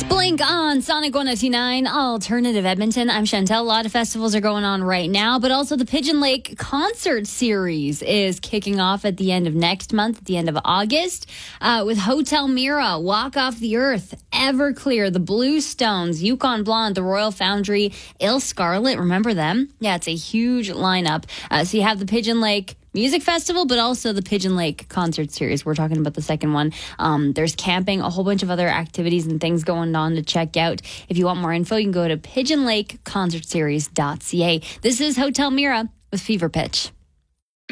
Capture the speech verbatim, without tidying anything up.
Blink on Sonic one oh two nine, Alternative Edmonton. I'm Chantel. A lot of festivals are going on right now, but also the Pigeon Lake Concert Series is kicking off at the end of next month, at the end of August, uh, with Hotel Mira, Walk Off the Earth, Everclear, the Blue Stones, Yukon Blonde, the Royal Foundry, Il Scarlet. Remember them? Yeah, it's a huge lineup. Uh, so you have the Pigeon Lake Music Festival, but also the Pigeon Lake Concert Series. We're talking about the second one. Um, there's camping, a whole bunch of other activities and things going on to check out. If you want more info, you can go to pigeon lake concert series dot c a. This is Hotel Mira with Fever Pitch.